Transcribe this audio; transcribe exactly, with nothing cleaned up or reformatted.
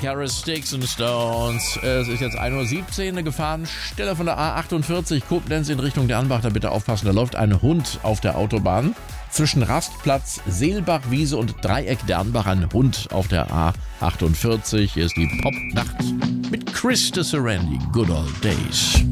Calvin Harris, Sticks and Stones. Es ist jetzt ein Uhr siebzehn, eine Gefahrenstelle von der A achtundvierzig, Koblenz in Richtung der Anbach. Da bitte aufpassen, da läuft ein Hund auf der Autobahn. Zwischen Rastplatz, Seelbachwiese und Dreieck Dernbach ein Hund auf der A achtundvierzig. Hier ist die Popnacht mit Chris de Serendi, Good Old Days.